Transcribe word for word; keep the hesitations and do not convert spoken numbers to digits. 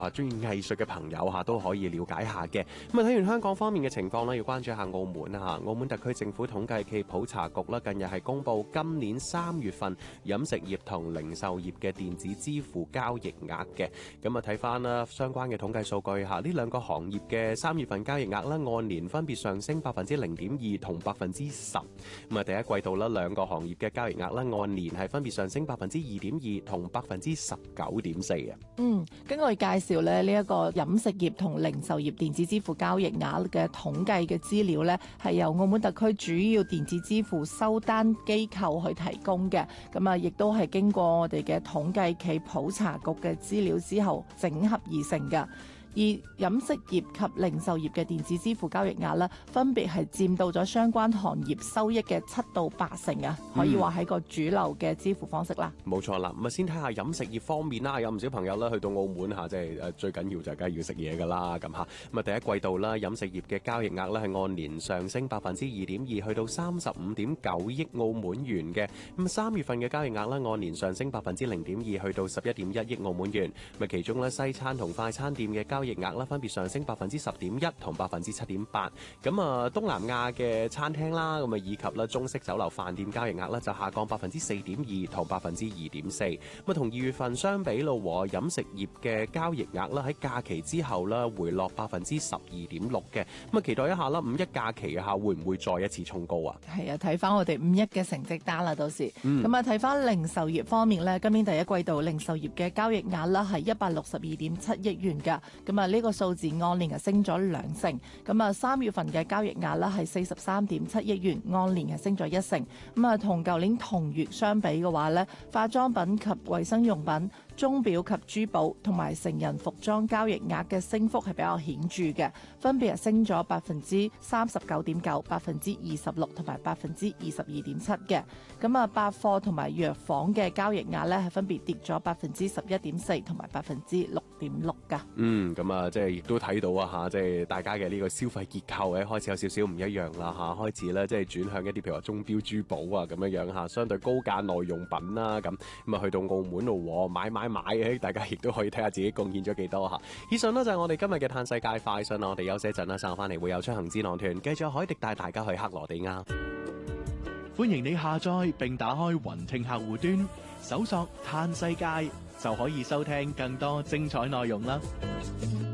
啊，中意藝術嘅朋友嚇都可以了解下嘅。咁啊，睇完香港方面嘅情況呢，要關注一下澳門啊嚇。澳門特區政府統計暨普查局啦，近日係公布今年三月份飲食業同零售業嘅電子支付交易額嘅。咁啊，睇翻啦相關嘅統計數據嚇，呢兩個行業嘅三月份交易額啦，按年分別上升百分之零點二同百分之十。咁啊，第一季度啦，兩個行業嘅交易額啦，按年係分別上升百分之二點二同百分之十九點四嘅。 嗯，根據介紹咧，呢一個飲食業同零售業電子支付交易額嘅統計嘅資料呢，係由澳門特區主要電子支付收單機構去提供嘅。咁啊，亦都係經過我哋嘅統計暨普查局嘅資料之後整合而成嘅。而飲食業及零售業嘅電子支付交易額咧，分別係佔到咗相關行業收益嘅七到八成啊，可以話係個主流嘅支付方式啦。 冇錯啦，咁啊先睇下飲食業方面啦，有唔少朋友咧去到澳門嚇，即係誒最緊要就梗係要食嘢㗎啦，咁嚇。咁啊第一季度啦，飲食業嘅交易額咧係按年上升百分之二點二，去到三十五點九億澳門元嘅。咁三月份嘅交易額咧按年上升百分之零點二，去到十一點一億澳門元。咁啊其中咧西餐同快餐店嘅交易額啦，分別上升百分之十點一同百分之七點八。咁啊，東南亞嘅餐廳啦，咁啊以及啦中式酒樓飯店交易額咧就下降百分之四點二同百分之二點四。咁啊，同二月份相比咯，飲食業嘅交易額啦喺假期之後啦回落百分之十二點六嘅。咁啊，期待一下啦，五一假期下會唔會再一次衝高啊？係啊，睇翻我哋五一嘅成績單啦，到時。咁、嗯、啊，睇翻零售業方面咧，今年第一季度零售業嘅交易額啦係一百六十二點七億元㗎。咁啊，呢個數字按年係升咗兩成，咁啊三月份嘅交易額啦係四十三點七億元，按年係升咗一成。咁啊同舊年同月相比嘅話咧，化妝品及衛生用品、鐘錶及珠寶同埋成人服裝交易額嘅升幅係比較顯著嘅，分別係升咗百分之三十九點九、百分之二十六同埋百分之二十二點七嘅。咁啊百貨同埋藥房嘅交易額咧係分別跌咗百分之十一點四同埋百分之六點六㗎。 嗯，咁啊即係亦都睇到啊嚇，即係大家嘅呢個消費結構咧開始有少少唔一樣啦嚇，開始咧即係轉向一啲譬如話鐘錶珠寶啊咁樣樣嚇，相對高價耐用品啦咁，咁啊去到澳門度買買買嘅，大家亦都可以睇下自己貢獻咗幾多嚇。以上呢就係我哋今日嘅嘆世界快訊啦，我哋休息一陣啦，稍後翻嚟會有出行智囊團，繼續海迪帶大家去克羅地亞。 歡迎你下載並打開雲聽客戶端，搜索嘆世界就可以收聽更多精彩內容啦。